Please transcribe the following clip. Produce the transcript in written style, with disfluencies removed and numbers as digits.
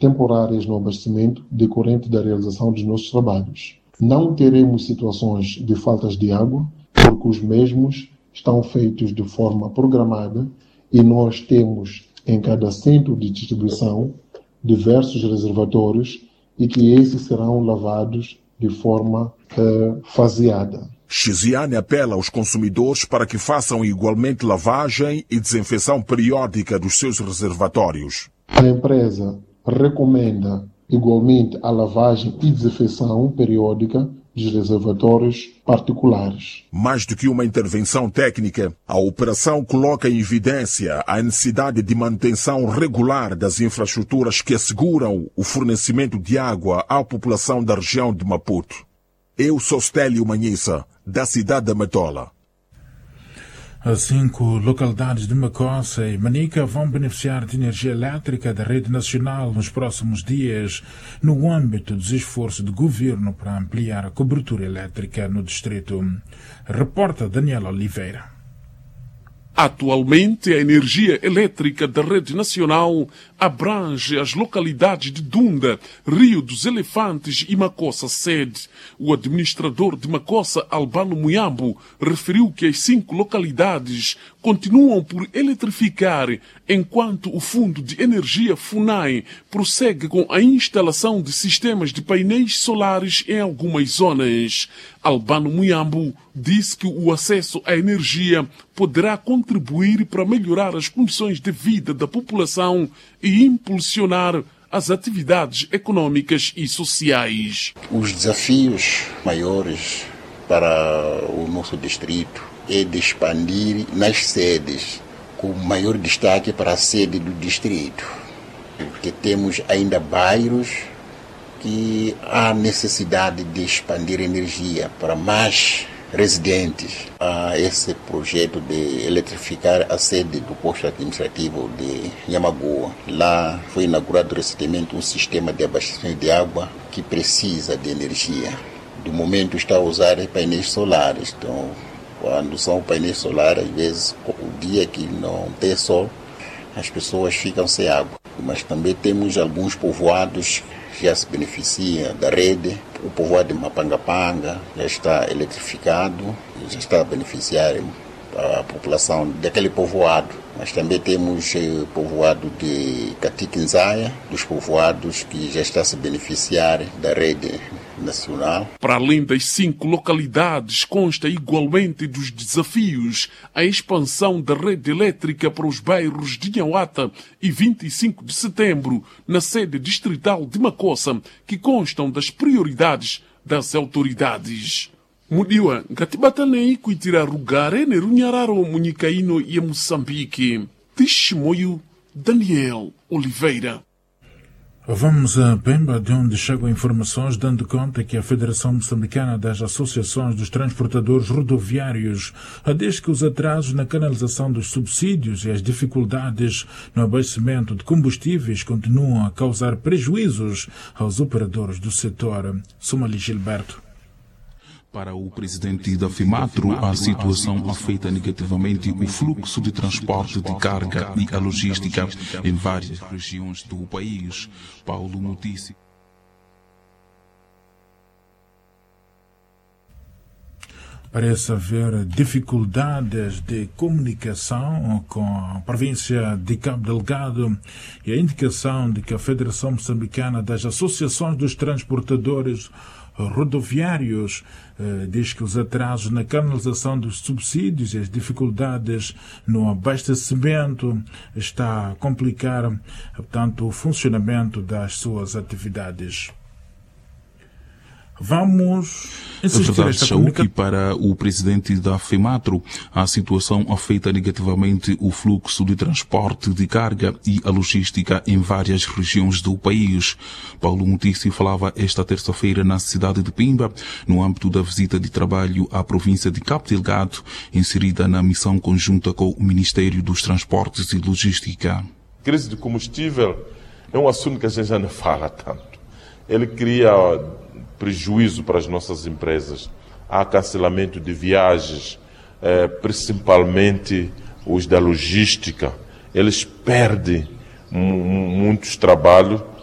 temporárias no abastecimento decorrente da realização dos nossos trabalhos. Não teremos situações de faltas de água, porque os mesmos estão feitos de forma programada e nós temos em cada centro de distribuição diversos reservatórios e que esses serão lavados de forma faseada. Chiziane apela aos consumidores para que façam igualmente lavagem e desinfecção periódica dos seus reservatórios. A empresa recomenda igualmente a lavagem e desinfecção periódica dos reservatórios particulares. Mais do que uma intervenção técnica, a operação coloca em evidência a necessidade de manutenção regular das infraestruturas que asseguram o fornecimento de água à população da região de Maputo. Eu sou Stélio Manhissa, da cidade da Matola. As 5 localidades de Macossa e Manica vão beneficiar de energia elétrica da rede nacional nos próximos dias, no âmbito dos esforços do governo para ampliar a cobertura elétrica no distrito. Reporta Daniela Oliveira. Atualmente, a energia elétrica da rede nacional abrange as localidades de Dunda, Rio dos Elefantes e Macossa Sede. O administrador de Macossa, Albano Muyambo, referiu que as 5 localidades continuam por eletrificar, enquanto o Fundo de Energia FUNAI prossegue com a instalação de sistemas de painéis solares em algumas zonas. Albano Muyambo disse que o acesso à energia poderá contribuir para melhorar as condições de vida da população e impulsionar as atividades econômicas e sociais. Os desafios maiores para o nosso distrito é de expandir nas sedes, com maior destaque para a sede do distrito, porque temos ainda bairros que há necessidade de expandir energia para mais residentes. Há esse projeto de eletrificar a sede do posto administrativo de Yamagoa. Lá foi inaugurado recentemente um sistema de abastecimento de água que precisa de energia. Do momento está a usar painéis solares. Então, quando são painéis solares, às vezes, o dia que não tem sol, as pessoas ficam sem água. Mas também temos alguns povoados que já se beneficiam da rede. O povoado de Mapangapanga já está eletrificado, já está a beneficiar a população daquele povoado. Mas também temos o povoado de Catiquinzaia, dos povoados que já está a se beneficiar da rede nacional. Para além das 5 localidades, consta igualmente dos desafios a expansão da rede elétrica para os bairros de Nhahuata e 25 de setembro, na sede distrital de Macossa, que constam das prioridades das autoridades. Mudiwa, Gatibatanei, Kuitira Rugare, Nerunhararo, Munhicaíno e Moçambique. Tishimoio, Daniel Oliveira. Vamos a Pemba, de onde chegam informações dando conta que a Federação Moçambicana das Associações dos Transportadores Rodoviários diz que os atrasos na canalização dos subsídios e as dificuldades no abastecimento de combustíveis continuam a causar prejuízos aos operadores do setor. Somali Gilberto. Para o presidente da FEMATRO, a situação afeta negativamente o fluxo de transporte de carga e a logística em várias regiões do país. Paulo Notícia. Parece haver dificuldades de comunicação com a província de Cabo Delgado e a indicação de que a Federação Moçambicana das Associações dos Transportadores Rodoviários diz que os atrasos na canalização dos subsídios e as dificuldades no abastecimento está a complicar, portanto, o funcionamento das suas atividades. Vamos insistir esta comunicação. Para o presidente da FEMATRO, a situação afeta negativamente o fluxo de transporte de carga e a logística em várias regiões do país. Paulo Mutício falava esta terça-feira na cidade de Pemba, no âmbito da visita de trabalho à província de Cabo Delgado, inserida na missão conjunta com o Ministério dos Transportes e Logística. A crise de combustível é um assunto que a gente já não fala tanto. Ele cria prejuízo para as nossas empresas. Há cancelamento de viagens, principalmente os da logística. Eles perdem muitos trabalhos